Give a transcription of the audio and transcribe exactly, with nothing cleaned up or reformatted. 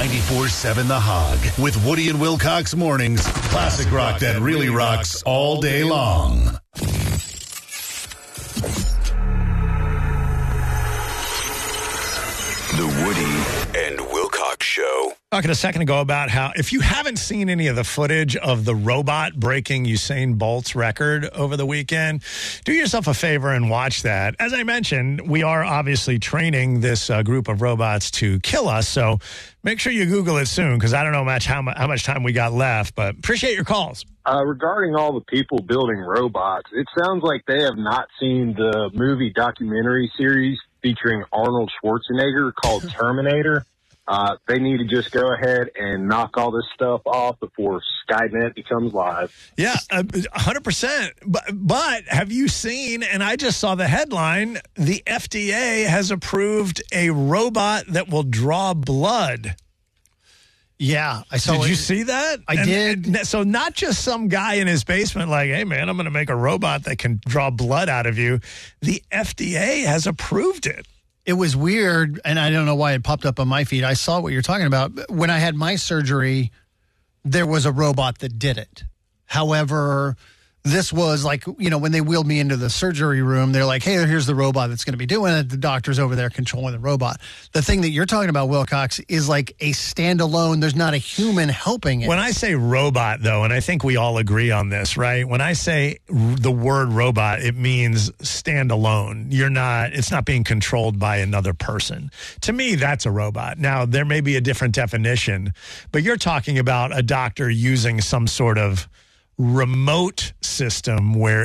ninety-four seven The Hog with Woody and Wilcox mornings. Classic rock that really rocks all day long. The Woody and Wilcox Show. Talking a second ago about how if you haven't seen any of the footage of the robot breaking Usain Bolt's record over the weekend, do yourself a favor and watch that. As I mentioned, we are obviously training this uh, group of robots to kill us, so make sure you Google it soon because I don't know much how, mu- how much time we got left, but appreciate your calls. Uh, regarding all the people building robots, it sounds like they have not seen the movie documentary series featuring Arnold Schwarzenegger called Terminator. Uh, they need to just go ahead and knock all this stuff off before Skynet becomes live. Yeah, uh, one hundred percent. But, but have you seen, and I just saw the headline, the F D A has approved a robot that will draw blood. Yeah, I saw. Did it. you see that? I and, did. And so not just some guy in his basement like, hey, man, I'm going to make a robot that can draw blood out of you. The F D A has approved it. It was weird, and I don't know why it popped up on my feed. I saw what you're talking about. When I had my surgery, there was a robot that did it. However, this was like, you know, when they wheeled me into the surgery room, they're like, hey, here's the robot that's going to be doing it. The doctor's over there controlling the robot. The thing that you're talking about, Wilcox, is like a standalone. There's not a human helping it. When I say robot, though, and I think we all agree on this, right? When I say r- the word robot, it means standalone. You're not, it's not being controlled by another person. To me, that's a robot. Now, there may be a different definition, but you're talking about a doctor using some sort of remote system where